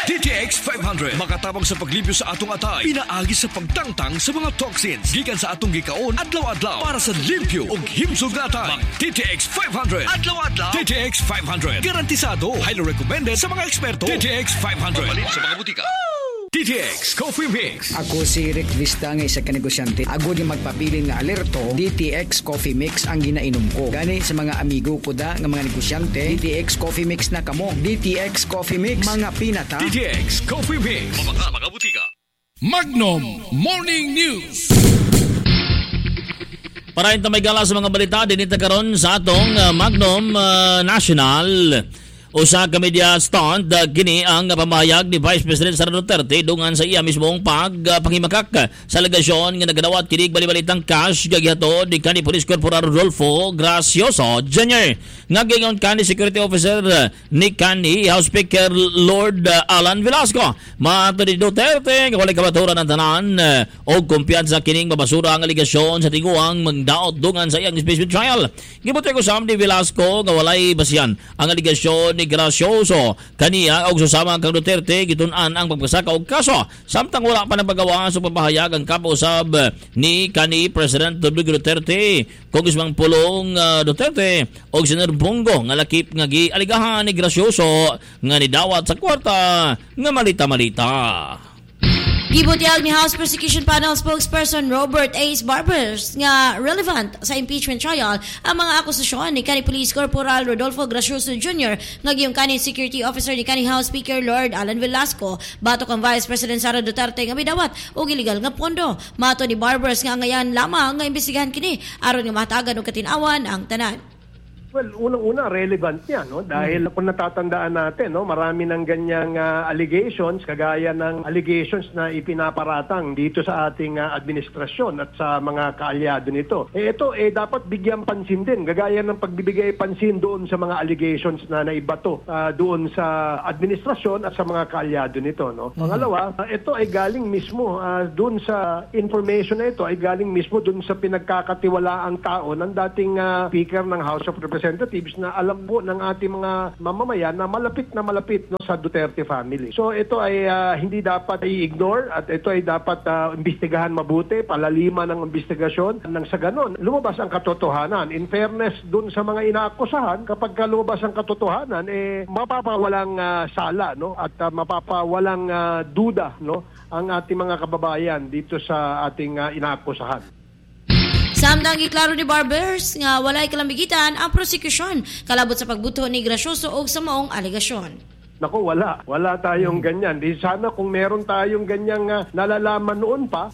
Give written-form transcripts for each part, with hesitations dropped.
DTX 500 makatabang sa paglibyo sa atong atay, pinaagi sa pagtangtang sa mga toxins gikan sa atong gikaon adlaw-adlaw para sa limpyo ug himsog na atay. DTX 500 adlaw-adlaw. DTX 500 garantisado, highly recommended sa mga eksperto. DTX 500 mabalin sa mga butika. DTX Coffee Mix. Ako si Rick Vista nga isa ka negosyante. Agod yung magpabilin nga alerto, DTX Coffee Mix ang ginainom ko. Gani sa mga amigo ko da nga mga negosyante, DTX Coffee Mix na kamo. DTX Coffee Mix, mga pinata. DTX Coffee Mix. Mga butika. Magnum Morning News. Para may gala sa mga balita dinita karon sa atong Magnum National. Usa ka media stunt kini ang pamahayag ni Vice President Sara Duterte dungan sa iya mismong pagpangimakak sa alegasyon nga nagadawat kini balibalitang cash gagihatod ni kanhi Police Corporal Rodolfo Gracioso Jr. nga gingon kanhi Security Officer ni kanhi House Speaker Lord Alan Velasco. Maato ni Duterte nga walay kabaturan ang tanan og kumpiyansa kining mabasura ang alegasyon sa tiguang magdaot dungan sa iyang special trial. Gibuti ko sa ni Velasco nga walay basihan ang alegasyon ni Gracioso kaniya og susama kang Duterte gitun-an ang pagpasaka og kaso samtang wala pa nabagawa sa pamahayag ang kapausab ni kanhi President Rodrigo Duterte, Congressman Pulong Duterte og Senator Bongo nga lakip nga gialigahan ni Gracioso nga nidawat sa kwarta nga malita-malita. Gibutiag ni House Prosecution Panel spokesperson Robert A. Barbers nga relevant sa impeachment trial ang mga akusasyon ni kanhi Police Corporal Rodolfo Gracioso Jr. nga giyong kanhi Security Officer ni kanhi House Speaker Lord Alan Velasco batok ang Vice President Sara Duterte nga midawat og illegal nga pondo. Mato ni Barbers nga ngayon lamang nga imbestigahan kini aron nga matagan og katinawan ang tanan. Well, unang-una, relevant yan, no? Dahil kung natatandaan natin, no, marami ng ganyang allegations, kagaya ng allegations na ipinaparatang dito sa ating administrasyon at sa mga kaalyado nito. Ito, dapat bigyan pansin din, gagaya ng pagbibigay pansin doon sa mga allegations na naibato doon sa administrasyon at sa mga kaalyado nito, no? Pangalawa, ito ay galing mismo doon sa information na ito, ay galing mismo doon sa pinagkakatiwalaang tao ng dating Speaker ng House of Representatives na alam po ng ating mga mamamayan na malapit no, sa Duterte family. So ito ay hindi dapat i-ignore at ito ay dapat imbestigahan mabuti, palaliman ng investigasyon nang sa ganon lumabas ang katotohanan. In fairness dun sa mga inaakusahan, kapag lumabas ang katotohanan, mapapawalang sala, no, at mapapawalang duda, no, ang ating mga kababayan dito sa ating inaakusahan. Samtang giklaro ni Barbers nga walay kalambigitan ang prosecution kalabot sa pagbuto ni Gracioso og sa maong alegasyon. Naku, wala tayong ganyan. Di sana kung meron tayong ganyang nalalaman noon pa,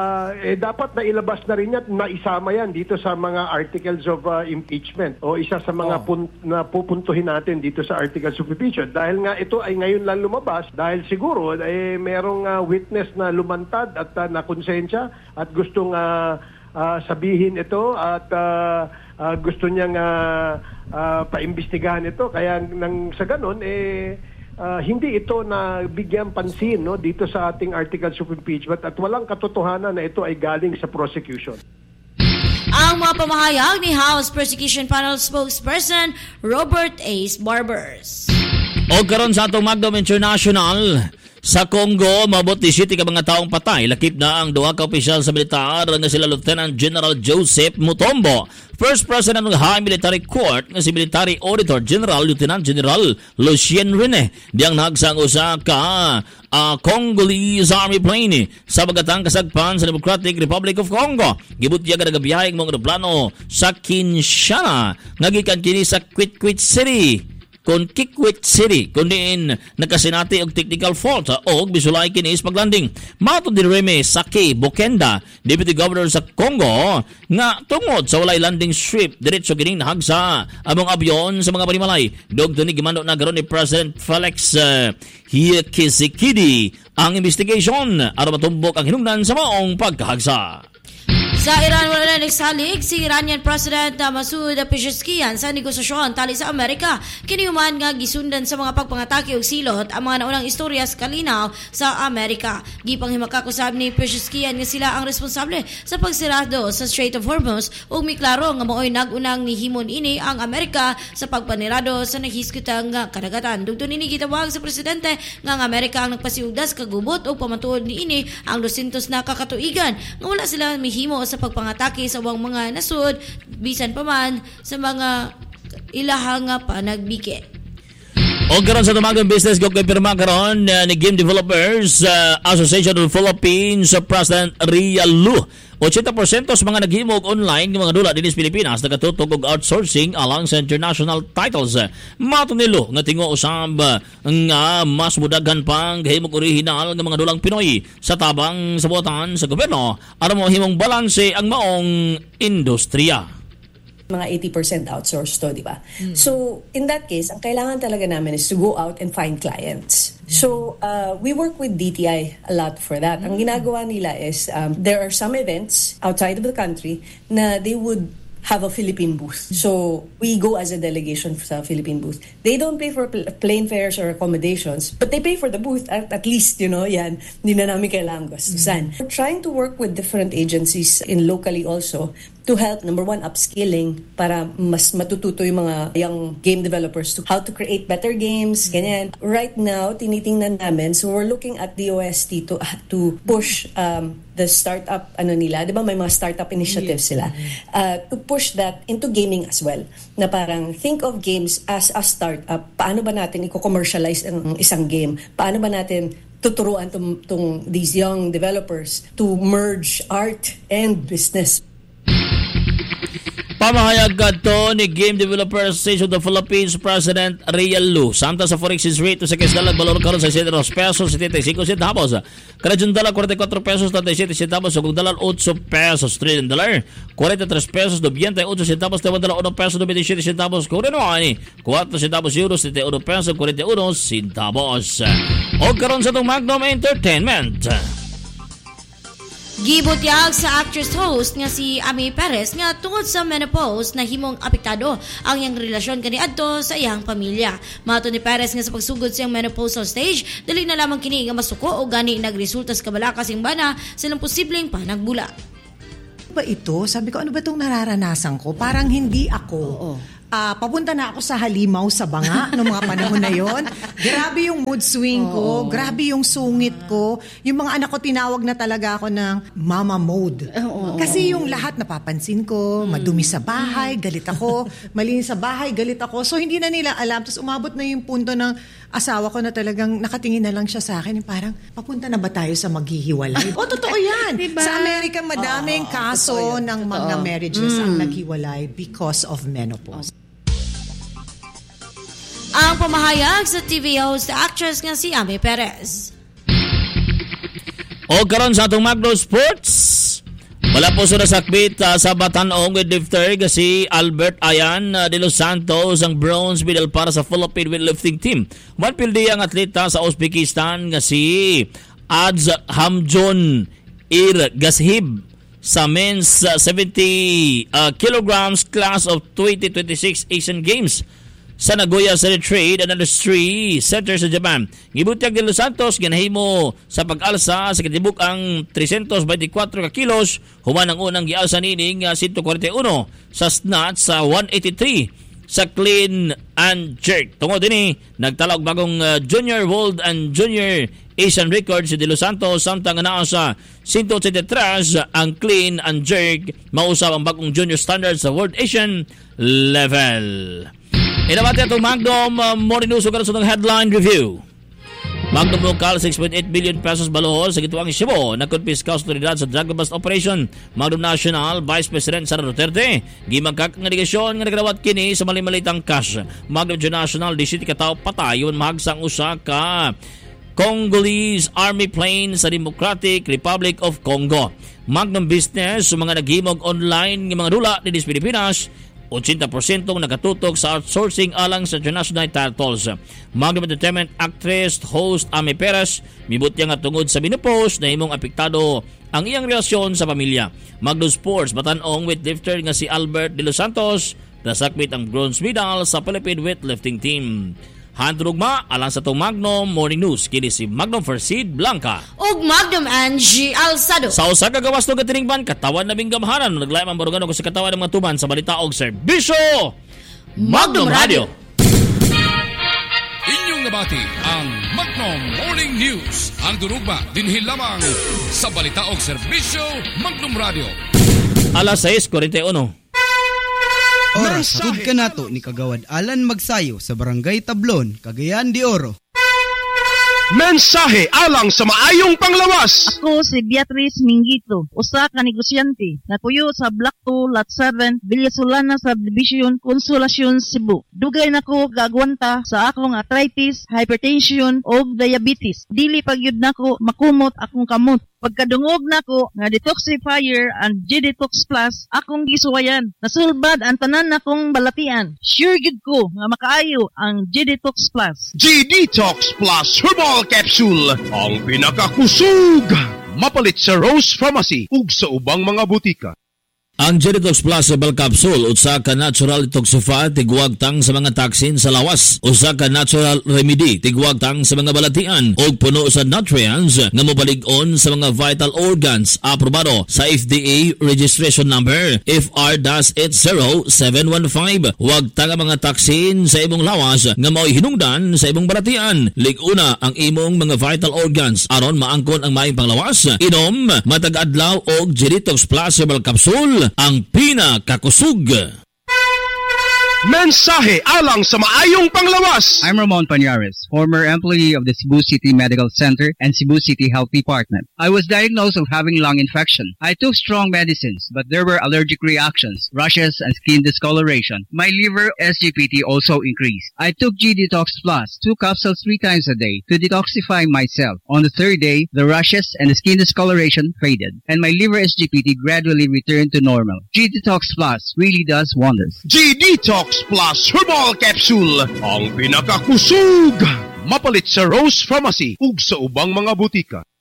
dapat na ilabas na rin yan, maisama yan dito sa mga articles of impeachment o isa sa mga na pupuntuhin natin dito sa articles of impeachment. Dahil nga ito ay ngayon lang lumabas, dahil siguro merong witness na lumantad at nakonsensya at gustong sabihin ito at gusto niyang paimbestigahan ito. Kaya nang sa ganon, hindi ito na bigyan pansin, no, dito sa ating articles of impeachment at walang katotohanan na ito ay galing sa prosecution. Ang mga pamahayag ni House Prosecution Panel spokesperson Robert A. Barbers. O karon sa atong Magnum International, sa Congo, mabot 17 ka mga taong patay. Lakip na ang duha ka opisyal sa militar nga sila Lieutenant General Joseph Mutombo, First President ng High Military Court nga si Military Auditor General Lieutenant General Lucien Rene. Diyang nagsang usa ka Congolese Army plane sa bagatang kasagpan sa Democratic Republic of Congo. Gibutya ka nagabiyahing mga plano sa Kinshasa nga gikan kini sa Kikwit City kundi nakasinati og technical fault og bisulay kinis paglanding. Mato di Reme Saki Bokenda, Deputy Governor sa Congo, nga tungod sa walay landing strip diretso gining nahagsa among abyon sa mga panimalay. Dugto ni gimando na karon ni President Felix Tshisekedi ang investigation aron matumbok ang hinungdan sa maong pagkahagsa. Sa Iran, wala na nagsalig si Iranian President Masoud Pezeshkian sa negosasyon tali sa Amerika. Kinihuman nga gisundan sa mga pagpangatake og silot ang mga naunang istorya sa kalinaw sa Amerika. Gipang himakakosab ni Pezeshkian nga sila ang responsable sa pagsirado sa Strait of Hormuz ug miklaro nga maoy nag-unang nihimon ini ang Amerika sa pagpanirado sa nahiskutang kadagatan. Dugtong ini gitawag sa presidente nga ang Amerika ang nagpasiugdas kagubot ug pamatuod ni ini ang 200 na kakatuigan nga wala sila mihimo sa pagpangatake sa ubang mga nasud bisan pa man sa mga ilahang panagbike. O karon sa tumagang business ko pirma karon ni Game Developers Association of the Philippines President Ria Lu. 80% sa mga naghimog online ng mga dula dinhi sa Pilipinas nagatutog og outsourcing along sa international titles. Mato nilo nga tingo usab nga mas mudaghan pang gahimog original nga mga dulang Pinoy sa tabang sa buhatan sa gobyerno aron mahimong balanse ang maong industriya. Mga 80% outsourced to, di ba? So, in that case, ang kailangan talaga namin is to go out and find clients. So, we work with DTI a lot for that. Ang ginagawa nila is, there are some events outside of the country na they would have a Philippine booth. So, we go as a delegation sa Philippine booth. They don't pay for plane fares or accommodations, but they pay for the booth at least, yan, hindi na namin kailangan gastusan. We're trying to work with different agencies in locally also to help, number one, upskilling para mas matututo yung mga young game developers to how to create better games, ganyan. Right now, tinitingnan namin, so we're looking at DOST to push the startup, di ba may mga startup initiatives sila, to push that into gaming as well. Na parang think of games as a startup. Paano ba natin i-commercialize ang isang game? Paano ba natin tuturuan these young developers to merge art and business? Pamahayag kadto ni Game Developers Association of the Philippines President Ria Lu. Samtang sa forex rate sa kesdalag balor karon sa 62 pesos 75 centavos. Kanadyan dollar 44 pesos 37 centavos ug dollar 8 pesos Australian dollar 43 pesos 98 centavos 1 pesos 97 centavos Koreano ani 4 centavos euros 71 pesos 41 centavos. O karon sa tong Magnum Entertainment. Gibutyag sa actress-host nga si Ami Perez nga tungod sa menopause na himong apektado ang iyang relasyon kaniadto sa iyang pamilya. Mato ni Perez nga sa pagsugod sa iyang menopausal stage, dali na lamang kini nga masuko o gani nagresulta sa kabalakas ing bana silang posibleng panagbula. Ba ito? Sabi ko, ano ba itong nararanasan ko? Parang hindi ako. Papunta na ako sa halimaw sa banga noong mga panahon na yon. Grabe yung mood swing ko, grabe yung sungit ko. Yung mga anak ko tinawag na talaga ako ng mama mode. Kasi yung lahat napapansin ko, madumi sa bahay, galit ako, malinis sa bahay, galit ako. So hindi na nila alam. Tapos umabot na yung punto ng asawa ko na talagang nakatingin na lang siya sa akin. Parang, papunta na ba tayo sa maghihiwalay? Totoo yan. Diba? Sa Amerika, madaming kaso ng mga marriages ang naghiwalay because of menopause. Ang pamahayag sa TV host actress nga si Ami Perez. O karon sa atong Magno Sports, wala po sa nasakbit sa Batanog with lifter si Albert Ayan de Los Santos ang bronze medal para sa Philippine weightlifting team. Manpildi ang atleta sa Uzbekistan nga si Adz Hamjon Gashib sa men's 70 kilograms class of 2026 Asian Games sa Nagoya sa Trade and Industry Center sa Japan. Gibutyag de Los Santos ginahimo sa pag-alsa sa katibuk ang 324 ka kilos human ang unang gialsa nining 141 sa snatch sa 183 sa clean and jerk. Tungod dinhi nagtala og bagong junior world and junior Asian record si De Los Santos samtang naa sa 183 ang clean and jerk mausab ang bagong junior standard sa world Asian level. Inabati atong Magnum Morning News ug sa headline review. Magnum Local 6.8 billion pesos balohol sa gituang Cebu nagkonpiska sa otoridad sa drug bust operation. Magnum National Vice President Sara Duterte gimagkak nga negasyon nga nagdawat kini sa malimalitang cash. Magnum International 17 ka tawo patay yon mahagsang usa ka Congolese Army plane sa Democratic Republic of Congo. Magnum Business sa mga naghimog online ng mga dula dinhi sa Pilipinas 80% nakatutok sa outsourcing alang sa international titles. Magnum Entertainment actress host Amy Perez mibutya nga tungod sa binupost na himong apektado ang iyang relasyon sa pamilya. Magnum Sports batanong weightlifter nga si Albert De Los Santos nasakmit ang bronze medal sa Philippine weightlifting team. Handrugma alang sa itong Magnum Morning News kini si Magnum Farsid Blanca ug Magnum Angie Alsado. sa usa ka gawas ng katiningban katawan na binggamhanan naglaim ang barugan ko sa katawan ng mga tuman sa balita og serbisyo Magnum Radio. Inyong nabati ang Magnum Morning News. Ang durugba dinhi lamang sa balita og serbisyo Magnum Radio. Alas 6:41. Oras, hatod ka nato ni Kagawad Alan Magsayo sa Barangay Tablon, Cagayan de Oro. Mensahe alang sa maayong panglawas. Ako si Beatrice Mingito, usa ka negosyante na puyo sa Block 2, Lot 7, Villasolana Subdivision, Consolacion, Cebu. Dugay nako gagwanta sa akong arthritis, hypertension o diabetes. Dili pagyud nako makumot akong kamot. Pagkadungog nako nga detoxifier and G-Detox Plus akong gisuwayan. Nasulbad ang tanan nakong balatian. Sure gid ko nga makaayo ang G-Detox Plus. G-Detox Plus Herbal Capsule, ang pinakakusog. Mapalit sa Rose Pharmacy ug sa ubang mga butika. Ang G-Detox Plus Herbal Capsule usa ka natural detoxifier tigwag tang sa mga toxin sa lawas, usa ka natural remedy tigwag tang sa mga balatian ug puno sa nutrients nga mobalig-on sa mga vital organs. Aprobado sa FDA registration number FR-80715. Wag tang mga toxin sa imong lawas nga mao'y hinungdan sa imong balatian. Lig-una ang imong mga vital organs aron maangkon ang maayong panglawas. Inom matag adlaw og G-Detox Plus Herbal Capsule, ang pinakakusog. Mensahe alang sa maayong panglawas. I'm Ramon Pañares, former employee of the Cebu City Medical Center and Cebu City Health Department. I was diagnosed of having lung infection. I took strong medicines, but there were allergic reactions, rashes, and skin discoloration. My liver SGPT also increased. I took G-Detox Plus, 2 capsules 3 times a day to detoxify myself. On the third day, the rashes and the skin discoloration faded, and my liver SGPT gradually returned to normal. G-Detox Plus really does wonders. G-Detox Plus Herbal Capsule, ang pinakakusog. Mapalit sa Rose Pharmacy ug sa ubang mga butika.